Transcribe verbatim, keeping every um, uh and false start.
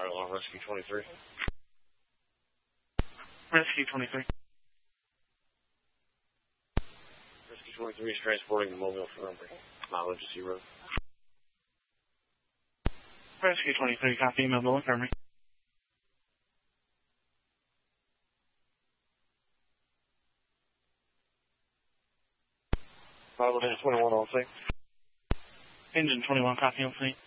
Fire alarm, Rescue twenty-three. Rescue twenty-three. Rescue twenty-three is transporting the mobile from mileage to zero. Rescue twenty-three, copy, mobile infirmary. Pilot engine twenty-one on scene. Engine twenty-one, copy on scene.